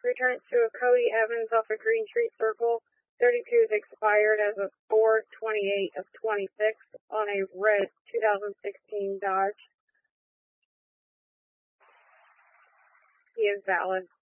Return it to a Cody Evans off of Green Street Circle. 32 is expired as of 4/28 of 26 on a red 2016 Dodge. He is valid.